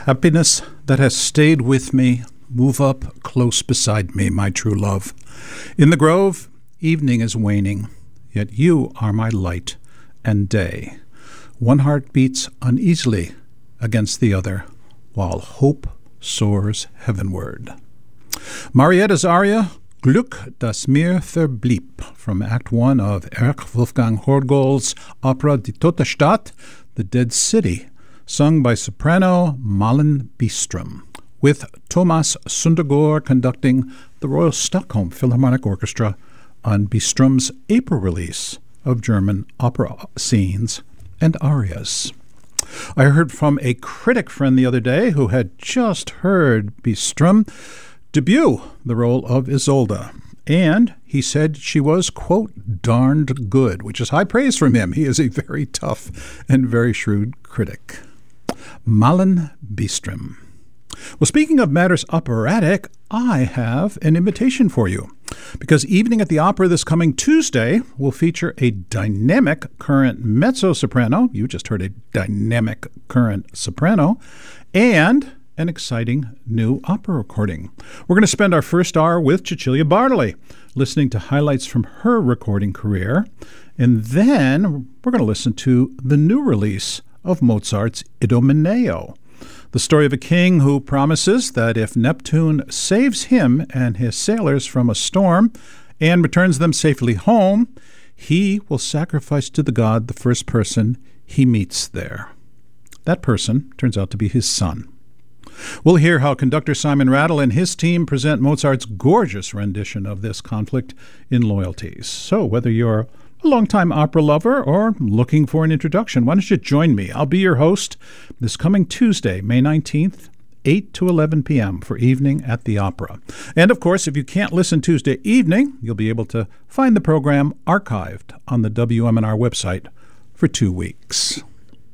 Happiness that has stayed with me, move up close beside me, my true love. In the grove, evening is waning, yet you are my light and day. One heart beats uneasily against the other, while hope soars heavenward. Marietta's aria, Glück, das mir verblieb, from Act 1 of Erich Wolfgang Horgol's opera Die Tote Stadt, The Dead City, sung by soprano Malin Bistrom, with Thomas Sundergaard conducting the Royal Stockholm Philharmonic Orchestra on Bistrom's April release of German opera scenes and arias. I heard from a critic friend the other day who had just heard Bistrom debut the role of Isolde, and he said she was, quote, darned good, which is high praise from him. He is a very tough and very shrewd critic. Malin Bistrom. Well, speaking of matters operatic, I have an invitation for you, because Evening at the Opera this coming Tuesday will feature a dynamic current mezzo-soprano, you just heard a dynamic current soprano, and an exciting new opera recording. We're going to spend our first hour with Cecilia Bartoli, listening to highlights from her recording career, and then we're going to listen to the new release of Mozart's Idomeneo, the story of a king who promises that if Neptune saves him and his sailors from a storm and returns them safely home, he will sacrifice to the god the first person he meets there. That person turns out to be his son. We'll hear how conductor Simon Rattle and his team present Mozart's gorgeous rendition of this conflict in Loyalties. So whether you're a longtime opera lover or looking for an introduction, why don't you join me? I'll be your host this coming Tuesday, May 19th, 8 to 11 p.m. for Evening at the Opera. And, of course, if you can't listen Tuesday evening, you'll be able to find the program archived on the WMNR website for 2 weeks.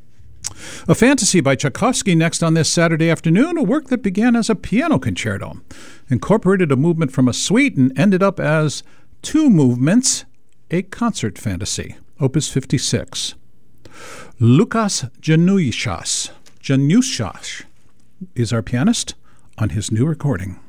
A Fantasy by Tchaikovsky next on this Saturday afternoon, a work that began as a piano concerto, incorporated a movement from a suite and ended up as two movements, a concert fantasy, Opus 56. Lukas Januszczak is our pianist on his new recording.